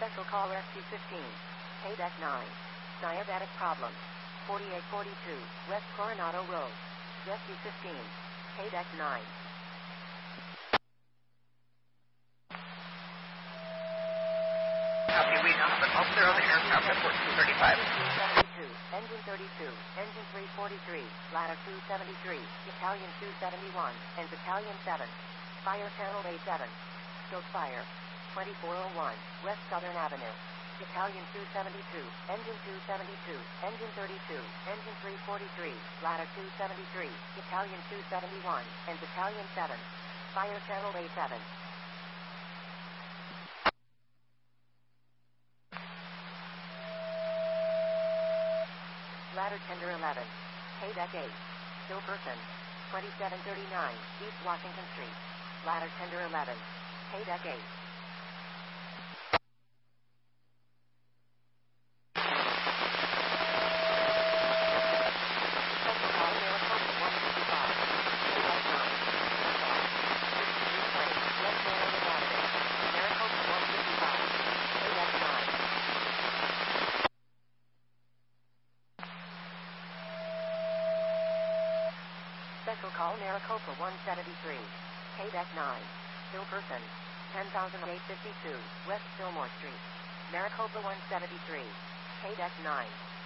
Special call Rescue 15. Paydeck 9. Diabetic problem. 4842 West Coronado Road. Rescue 15. Paydeck 9. Okay, we now have an all clear on the aircraft at 1435. Engine 32, Engine 343, Ladder 273, Battalion 271, and Battalion 7. Fire Channel A7. Stroke fire. 2401, West Southern Avenue. Battalion 272, Engine 272, Engine 32, Engine 343, Ladder 273, Battalion 271, and Battalion 7. Fire Channel A7. Ladder Tender 11. Paydeck 8. Still person. 2739 East Washington Street. Ladder Tender 11. Paydeck 8. Special call Maricopa 173. Paydeck 9. Still person. 10,852 West Fillmore Street. Maricopa 173. Paydeck 9.